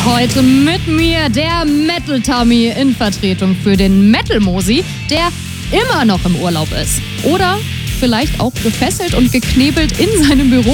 Heute mit mir der Metal Tommy in Vertretung für den Metal Mosi, der immer noch im Urlaub ist. Oder vielleicht auch gefesselt und geknebelt in seinem Büro